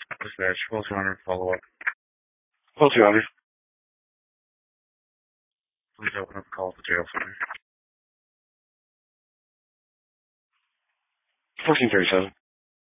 Dispatch, call 200, follow up. Call 200. Please open up the call to jail center. 1437.